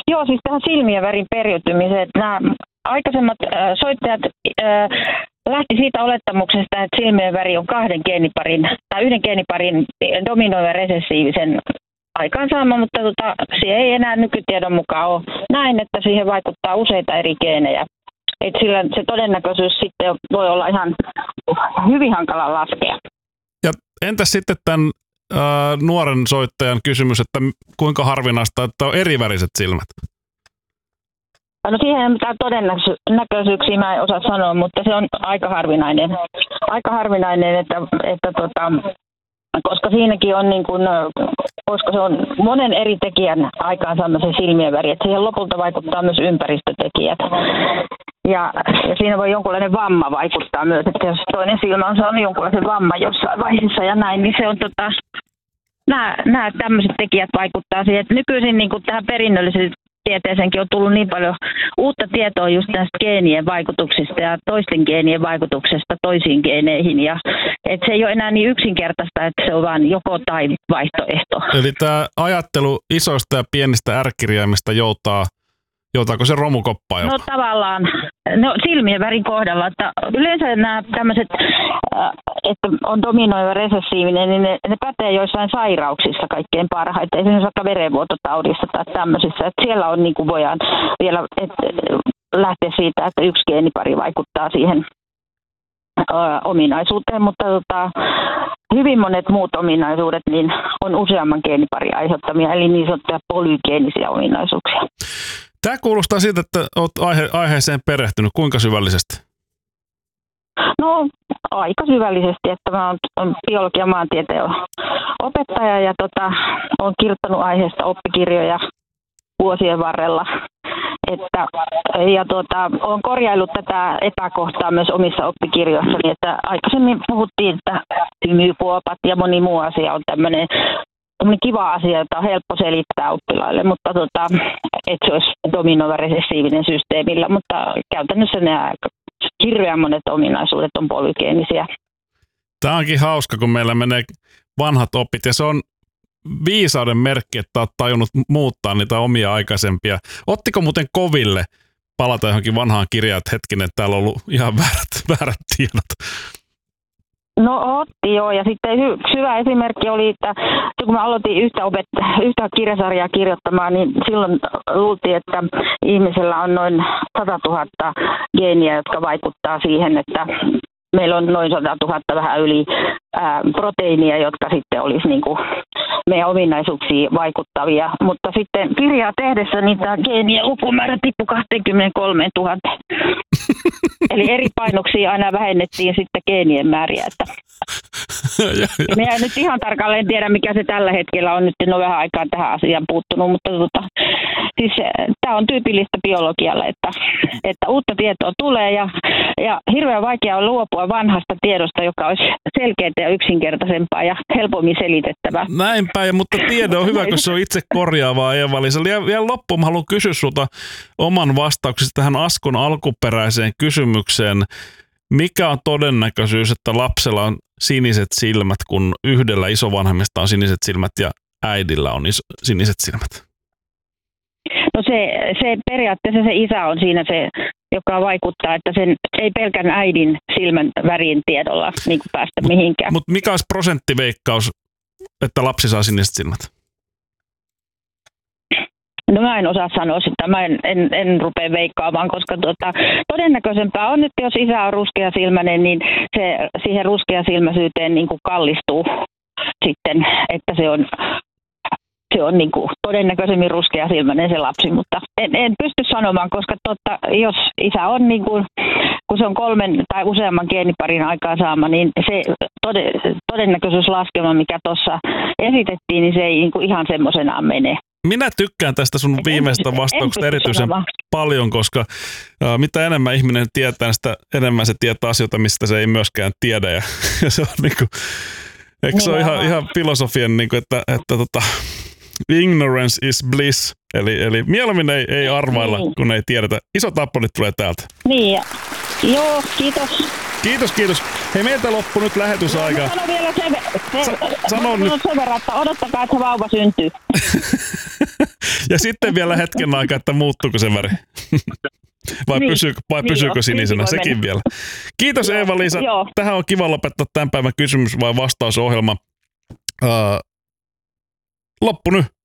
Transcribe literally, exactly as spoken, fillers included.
Joo, siis tähän silmien värin periytymiseen. Nämä aikaisemmat äh, soittajat äh, lähti siitä olettamuksesta, että silmien väri on kahden geeniparin tai yhden geeniparin dominoivan resessiivisen aikaansaama, mutta tota, se ei enää nykytiedon mukaan ole näin, että siihen vaikuttaa useita eri geenejä. Et sillä se todennäköisyys sitten voi olla ihan hyvin hankala laskea. Ja entäs sitten tämän äh, nuoren soittajan kysymys, että kuinka harvinaista, että on eriväriset silmät? No siihen ei mitään todennäköisyyksiä mä en osaa sanoa, mutta se on aika harvinainen. Aika harvinainen, että, että tota, koska siinäkin on niin kuin, koska se on monen eri tekijän aikaansaama se silmien väri, että siihen lopulta vaikuttaa myös ympäristötekijät. Ja, ja siinä voi jonkunlainen vamma vaikuttaa myös, että jos toinen silmä on saanut jonkunlaisen vamman jossain vaiheessa ja näin, niin se on tota, nämä, nämä tämmöiset tekijät vaikuttaa siihen, että nykyisin niin kuin tähän perinnölliseen tieteeseenkin on tullut niin paljon uutta tietoa just näistä geenien vaikutuksista ja toisten geenien vaikutuksesta toisiin geeneihin. Ja, et se ei ole enää niin yksinkertaista, että se on vain joko tai vaihtoehto. Eli tämä ajattelu isoista ja pienistä R-kirjaimista joutaa, joutaako se romukoppaa jopa? No tavallaan, no silmien värin kohdalla, että yleensä nämä tämmöiset, että on dominoiva resessiivinen, niin ne, ne pätee joissain sairauksissa kaikkein parhaiten, esimerkiksi vaikka verenvuototaudissa tai tämmöisissä, että siellä on niin kuin voidaan vielä et, lähteä siitä, että yksi geenipari vaikuttaa siihen ö, ominaisuuteen, mutta tota, hyvin monet muut ominaisuudet niin on useamman geeniparin aiheuttamia, eli niin sanottuja polygeenisiä ominaisuuksia. Tämä kuulostaa siitä, että olet aihe- aiheeseen perehtynyt. Kuinka syvällisesti? No aika syvällisesti, että mä oon biologian maantieteen opettaja ja tota, olen kirjoittanut aiheesta oppikirjoja vuosien varrella. Että, ja tuota, olen korjaillut tätä epäkohtaa myös omissa oppikirjoissani, että aikaisemmin puhuttiin, että hymykuopat ja moni muu asia on tämmöinen kiva asia, jota on helppo selittää oppilaille, mutta tota, että se olisi dominoiva resessiivinen systeemillä, mutta käytännössä nämä hirveän monet ominaisuudet on polygeenisiä. Tämä onkin hauska, kun meillä menee vanhat opit, ja se on viisauden merkki, että olet tajunnut muuttaa niitä omia aikaisempia. Ottiko muuten koville palata johonkin vanhaan kirjaan, että hetkinen, täällä on ollut ihan väärät, väärät tiedot? No otti joo, ja sitten hy- hyvä esimerkki oli, että kun mä aloitin yhtä, opet- yhtä kirjasarjaa kirjoittamaan, niin silloin luultiin, että ihmisellä on noin sata tuhatta geeniä, jotka vaikuttaa siihen, että meillä on noin sata tuhatta vähän yli ää, proteiinia, jotka sitten olisi niin kuin meidän ominaisuuksiin vaikuttavia. Mutta sitten kirjaa tehdessä niin tämä geenien lukumäärä tippui kaksikymmentäkolmetuhatta. Eli eri painoksia aina vähennettiin sitten geenien määriä. Että minä en nyt ihan tarkalleen tiedä, mikä se tällä hetkellä on. Nyt en ole vähän aikaa tähän asiaan puuttunut, mutta tota, siis, tämä on tyypillistä biologialle, että, että uutta tietoa tulee ja, ja hirveän vaikea on luopua vanhasta tiedosta, joka olisi selkeää ja yksinkertaisempaa ja helpommin selitettävää. Näinpä, mutta tiede on hyvä, kun se on itse korjaavaa, Eeva-Liisa. Ja vielä loppuun mä haluan kysyä sulta oman vastauksesi tähän Askon alkuperäiseen kysymykseen. Mikä on todennäköisyys, että lapsella on siniset silmät, kun yhdellä isovanhemmista on siniset silmät ja äidillä on iso, siniset silmät? No se, se periaatteessa se isä on siinä se, joka vaikuttaa, että sen ei pelkän äidin silmän värin tiedolla niin kuin päästä mut, mihinkään. Mutta mikä olisi prosenttiveikkaus, että lapsi saa siniset silmät? No mä en osaa sanoa sitä, mä en, en, en rupea veikkaamaan, koska tuota, todennäköisempää on, että jos isä on ruskeasilmäinen, niin se siihen ruskeasilmäisyyteen niin kuin kallistuu sitten, että se on, se on niin kuin todennäköisemmin ruskeasilmäinen se lapsi, mutta en, en pysty sanomaan, koska totta, jos isä on niin kuin, kun se on kolmen tai useamman geeniparin aikaansaama, niin se tode, todennäköisyyslaskelma, mikä tuossa esitettiin, niin se ei niin kuin ihan semmoisenaan mene. Minä tykkään tästä sun viimeisestä vastauksesta erityisen paljon, koska ä, mitä enemmän ihminen tietää, sitä enemmän se tietää asioita, mistä se ei myöskään tiedä. Ja, ja se on niinku, eikö se ole ihan, ihan filosofian, niinku, että, että tota, ignorance is bliss, eli, eli mieluummin ei, ei arvailla, niin, kun ei tiedetä. Isot aplodit tulee täältä. Niin, joo, kiitos. Kiitos, kiitos. Hei, meiltä loppui nyt lähetysaika. No, sano vielä sen, se, Sa- sano nyt. sen verran, että odottakaa, että se vauva syntyy. Ja sitten vielä hetken aikaa, että muuttuuko se väri. Vai, niin, pysyykö, vai niin pysyykö jo, sinisenä? Sekin mennä. Vielä. Kiitos Eeva-Liisa. Joo. Tähän on kiva lopettaa tämän päivän kysymys vai vastausohjelma. Uh, loppu nyt.